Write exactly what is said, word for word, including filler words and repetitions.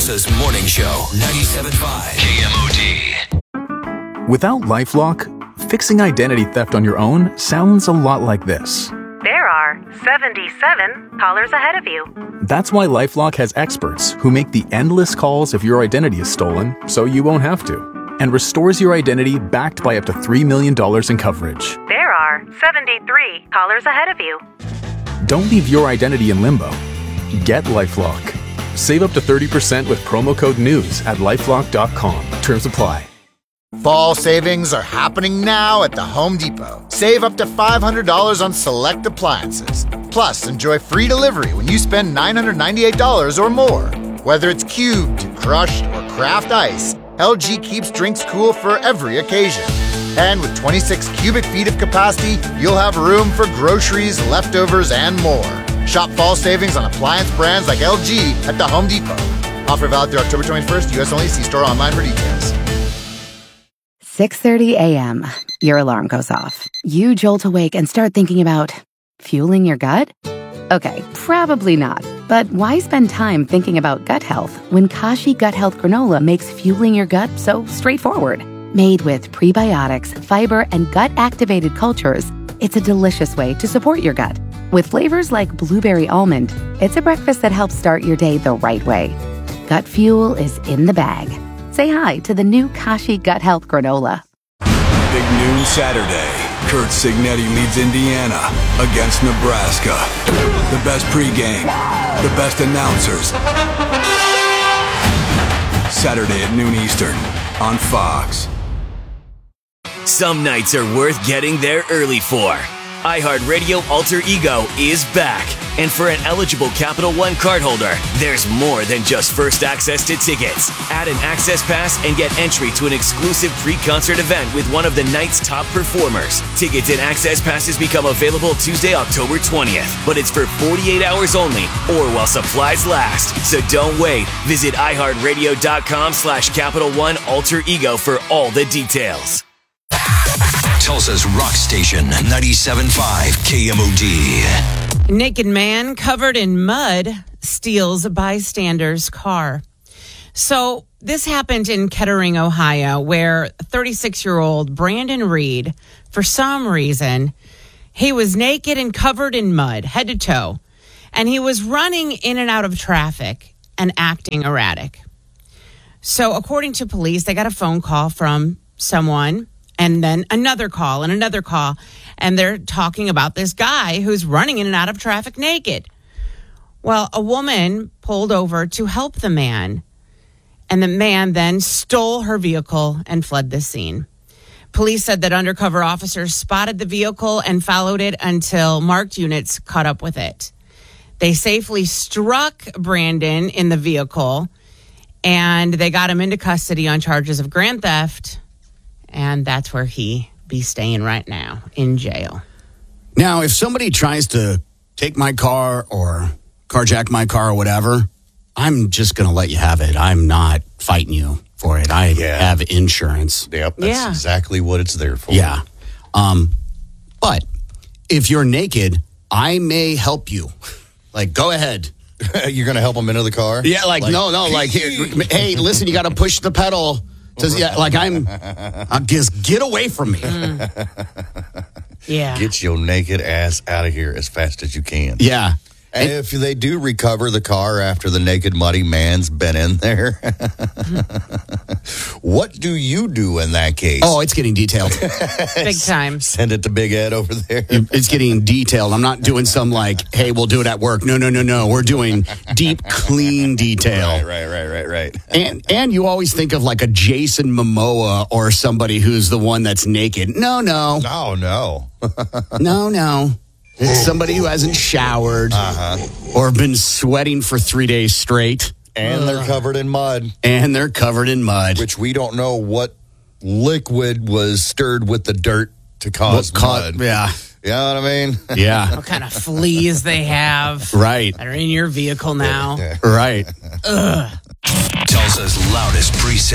Tulsa's Morning Show, ninety-seven point five K M O D. Without LifeLock, fixing identity theft on your own sounds a lot like this. There are seventy-seven callers ahead of you. That's why LifeLock has experts who make the endless calls if your identity is stolen, so you won't have to, and restores your identity backed by up to three million dollars in coverage. There are seventy-three callers ahead of you. Don't leave your identity in limbo. Get LifeLock. Save up to thirty percent with promo code NEWS at lifelock dot com. Terms apply. Fall savings are happening now at the Home Depot. Save up to five hundred dollars on select appliances. Plus, enjoy free delivery when you spend nine hundred ninety-eight dollars or more. Whether it's cubed, crushed, or craft ice, L G keeps drinks cool for every occasion. And with twenty-six cubic feet of capacity, you'll have room for groceries, leftovers, and more. Shop fall savings on appliance brands like L G at the Home Depot. Offer valid through October twenty-first, U S only. See store online for details. six thirty a.m. Your alarm goes off. You jolt awake and start thinking about fueling your gut? Okay, probably not. But why spend time thinking about gut health when Kashi Gut Health Granola makes fueling your gut so straightforward? Made with prebiotics, fiber, and gut-activated cultures, it's a delicious way to support your gut. With flavors like blueberry almond, it's a breakfast that helps start your day the right way. Gut fuel is in the bag. Say hi to the new Kashi Gut Health Granola. Big noon Saturday. Kurt Signetti leads Indiana against Nebraska. The best pregame, the best announcers. Saturday at noon Eastern on Fox. Some nights are worth getting there early for. iHeartRadio Alter Ego is back. And for an eligible Capital One cardholder, there's more than just first access to tickets. Add an access pass and get entry to an exclusive pre-concert event with one of the night's top performers. Tickets and access passes become available Tuesday, October twentieth. But it's for forty-eight hours only or while supplies last. So don't wait. Visit iHeartRadio.com slash Capital One Alter Ego for all the details. Tulsa's rock station, ninety-seven point five K M O D. Naked man covered in mud steals a bystander's car. So this happened in Kettering, Ohio, where thirty-six-year-old Brandon Reed, for some reason, he was naked and covered in mud, head to toe, and he was running in and out of traffic and acting erratic. So according to police, they got a phone call from someone, and then another call and another call. And they're talking about this guy who's running in and out of traffic naked. Well, a woman pulled over to help the man. And the man then stole her vehicle and fled the scene. Police said that undercover officers spotted the vehicle and followed it until marked units caught up with it. They safely struck Brandon in the vehicle. And they got him into custody on charges of grand theft. And that's where he be staying right now, in jail. Now, if somebody tries to take my car or carjack my car or whatever, I'm just going to let you have it. I'm not fighting you for it. I yeah. have insurance. Yep, that's yeah. exactly what it's there for. Yeah. Um, but if you're naked, I may help you. Like, go ahead. You're going to help him into the car? Yeah, like, like no, no. Like, here, hey, listen, you got to push the pedal. To, yeah, like I'm, I'm just get away from me. Mm. Yeah. Get your naked ass out of here as fast as you can. Yeah. And if they do recover the car after the naked, muddy man's been in there, what do you do in that case? Oh, it's getting detailed. Big time. Send it to Big Ed over there. It's getting detailed. I'm not doing some like, hey, we'll do it at work. No, no, no, no. We're doing deep, clean detail. Right, right, right, right, right. And and you always think of like a Jason Momoa or somebody who's the one that's naked. No, no. No, no. no, no. It's somebody who hasn't showered uh-huh. or been sweating for three days straight. And they're covered in mud. And they're covered in mud. Which we don't know what liquid was stirred with the dirt to cause what, mud. Yeah. You know what I mean? Yeah. What kind of fleas they have. Right. That are in your vehicle now. Right. Ugh. Tulsa's loudest preset.